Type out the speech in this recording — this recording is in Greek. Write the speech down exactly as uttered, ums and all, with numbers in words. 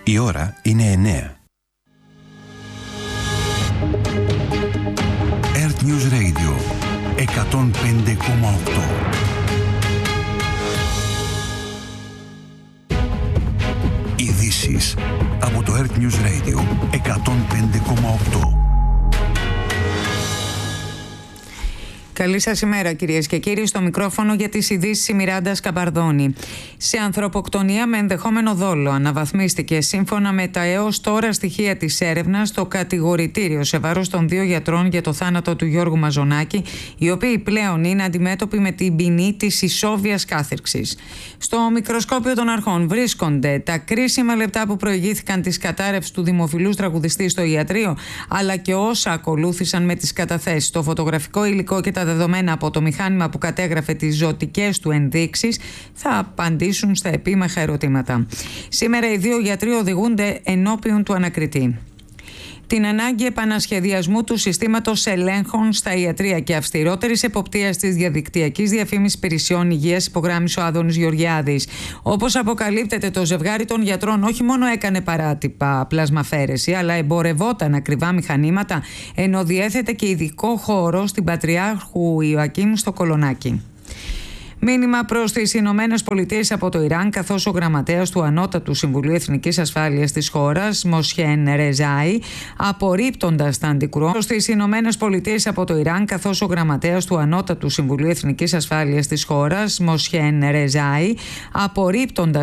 Η ώρα είναι εννέα. Earth News Radio εκατόν πέντε κόμμα οκτώ. Ειδήσεις από το Earth News Radio εκατόν πέντε κόμμα οκτώ. Καλή σας ημέρα, κυρίες και κύριοι. Στο μικρόφωνο για τις ειδήσεις η Μιράντα Σκαμπαρδόνη. Σε ανθρωποκτονία με ενδεχόμενο δόλο αναβαθμίστηκε σύμφωνα με τα έως τώρα στοιχεία της έρευνας το κατηγορητήριο σε βάρος των δύο γιατρών για το θάνατο του Γιώργου Μαζονάκη, οι οποίοι πλέον είναι αντιμέτωποι με την ποινή της ισόβιας κάθυρξης. Στο μικροσκόπιο των αρχών βρίσκονται τα κρίσιμα λεπτά που προηγήθηκαν της κατάρρευσης του δημοφιλούς τραγουδιστή στο ιατρείο, αλλά και όσα ακολούθησαν με τις καταθέσεις, το φωτογραφικό υλικό και τα δεδομένα από το μηχάνημα που κατέγραφε τις ζωτικές του ενδείξεις θα απαντήσουν στα επίμαχα ερωτήματα. Σήμερα οι δύο γιατροί οδηγούνται ενώπιον του ανακριτή. Την ανάγκη επανασχεδιασμού του συστήματος ελέγχων στα ιατρεία και αυστηρότερης εποπτείας της διαδικτυακής διαφήμισης υπηρεσιών υγείας υπογράμμισε ο Άδωνης Γεωργιάδης. Όπως αποκαλύπτεται, το ζευγάρι των γιατρών όχι μόνο έκανε παράτυπα πλασμαφέρεση, αλλά εμπορευόταν ακριβά μηχανήματα, ενώ διέθετε και ειδικό χώρο στην Πατριάρχου Ιωακήμ στο Κολονάκι. Μήνυμα προς τις Ηνωμένες Πολιτείες από το Ιράν, καθώς ο γραμματέας του Ανώτατου Συμβουλίου Εθνικής Ασφάλειας της χώρας, Μοσχέν Ρεζάι, απορρίπτοντας τα αντικρουόμενα. Προς τις Ηνωμένες Πολιτείες από το Ιράν, καθώς ο γραμματέας του Ανώτατου Συμβουλίου Εθνικής Ασφάλειας της χώρας, Μοσχέν Ρεζάι, απορρίπτοντας